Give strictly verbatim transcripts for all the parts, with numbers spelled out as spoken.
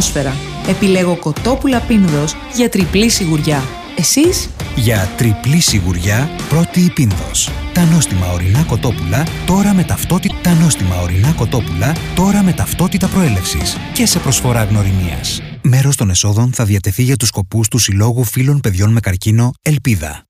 ατμόσφαιρα. Επιλέγω κοτόπουλα Πίνδος για τριπλή σιγουριά. Εσείς? Για τριπλή σιγουριά, πρώτη η Πίνδος. Τα νόστιμα ορεινά κοτόπουλα, τώρα με ταυτότητα, τα νόστιμα ορεινά κοτόπουλα, τώρα με ταυτότητα προέλευσης και σε προσφορά γνωριμίας. Μέρος των εσόδων θα διατεθεί για τους σκοπούς του Συλλόγου Φίλων Παιδιών με Καρκίνο Ελπίδα.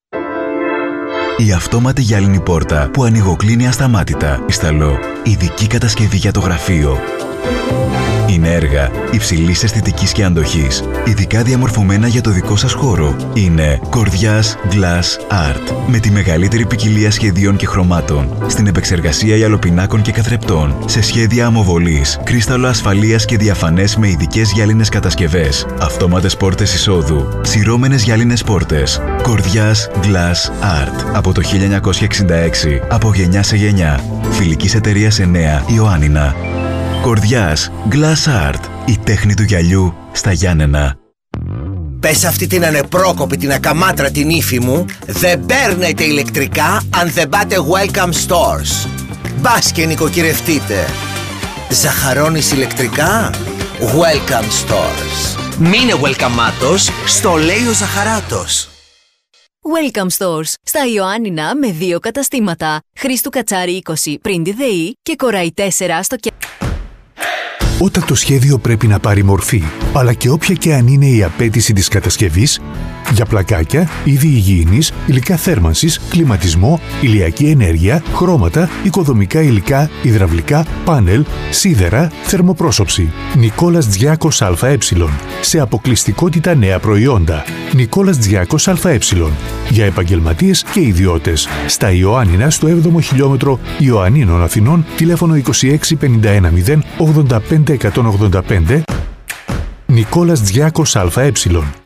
Η αυτόματη γυάλινη πόρτα που ανοιγοκλίνει ασταμάτητα. Ισταλό. Ειδική κατασκευή για το γραφείο. Είναι έργα υψηλής αισθητικής και αντοχής, ειδικά διαμορφωμένα για το δικό σας χώρο. Είναι Κορδιάς Glass Art, με τη μεγαλύτερη ποικιλία σχεδίων και χρωμάτων, στην επεξεργασία γυαλοπινάκων και καθρεπτών, σε σχέδια αμοβολής, κρίσταλο ασφαλείας και διαφανές με ειδικές γυάλινες κατασκευές, αυτόματες πόρτες εισόδου, σειρώμενες γυάλινες πόρτες. Κορδιάς Glass Art, από το χίλια εννιακόσια εξήντα έξι, από γενιά σε γενιά. Φιλικής εταιρείας εννέα, Ιωάννινα. Κορδιάς Glass Art, η τέχνη του γυαλιού στα Γιάννενα. Πες αυτή την ανεπρόκοπη, την ακαμάτρα την ύφη μου, δεν παίρνετε ηλεκτρικά αν δεν πάτε Welcome Stores. Μπας και νοικοκυρευτείτε. Ζαχαρώνεις ηλεκτρικά? Welcome Stores. Μείνε welcomeάτος, στο λέει ο Ζαχαράτος. Welcome Stores, στα Ιωάννινα με δύο καταστήματα. Χρήστου Κατσάρη είκοσι πριν τη ΔΕΗ και Κοραϊ τέσσερα στο Κε... Όταν το σχέδιο πρέπει να πάρει μορφή, αλλά και όποια και αν είναι η απέτηση της κατασκευής, για πλακάκια, είδη υγιεινής, υλικά θέρμανσης, κλιματισμό, ηλιακή ενέργεια, χρώματα, οικοδομικά υλικά, υδραυλικά, πάνελ, σίδερα, θερμοπρόσωψη. Νικόλας Τζιάκος ΑΕ. Σε αποκλειστικότητα νέα προϊόντα. Νικόλας Τζιάκος ΑΕ. Για επαγγελματίες και ιδιώτες. Στα Ιωάννινα, στο έβδομο χιλιόμετρο Ιωαννίνων Αθηνών, τηλέφωνο είκοσι έξι πενήντα ένα μηδέν ογδόντα πέντε εκατόν ογδόντα πέντε. Νικόλας Τζιάκος ΑΕ.